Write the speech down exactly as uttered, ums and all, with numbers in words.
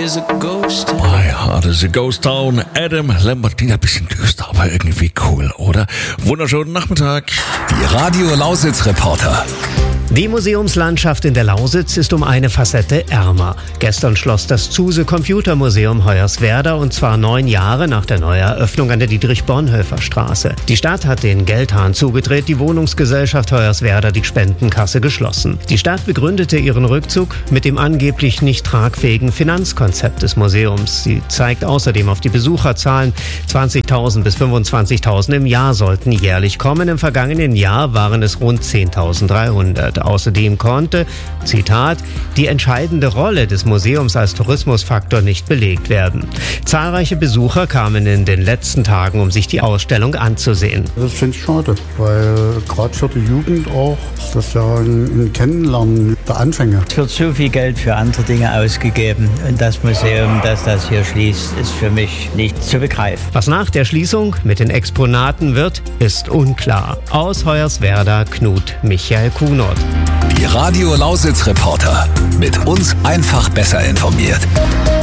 is a ghost town. My heart is a ghost town. Adam Lambert, klingt ein bisschen düster, aber irgendwie cool, oder? Wunderschönen Nachmittag. Die Radio Lausitz Reporter. Die Museumslandschaft in der Lausitz ist um eine Facette ärmer. Gestern schloss das Zuse Computermuseum Hoyerswerda, und zwar neun Jahre nach der Neueröffnung an der Dietrich-Bonhoeffer-Straße. Die Stadt hat den Geldhahn zugedreht, die Wohnungsgesellschaft Hoyerswerda die Spendenkasse geschlossen. Die Stadt begründete ihren Rückzug mit dem angeblich nicht tragfähigen Finanzkonzept des Museums. Sie zeigt außerdem auf die Besucherzahlen. zwanzigtausend bis fünfundzwanzigtausend im Jahr sollten jährlich kommen. Im vergangenen Jahr waren es rund zehntausenddreihundert. Außerdem konnte, Zitat, die entscheidende Rolle des Museums als Tourismusfaktor nicht belegt werden. Zahlreiche Besucher kamen in den letzten Tagen, um sich die Ausstellung anzusehen. Das finde ich schade, weil gerade für die Jugend auch, das ist ja ein, ein Kennenlernen der Anfänge. Es wird so viel Geld für andere Dinge ausgegeben, und das Museum, das das hier schließt, ist für mich nicht zu begreifen. Was nach der Schließung mit den Exponaten wird, ist unklar. Aus Hoyerswerda, Knut Michael Kunert. Die Radio Lausitz Reporter. Mit uns einfach besser informiert.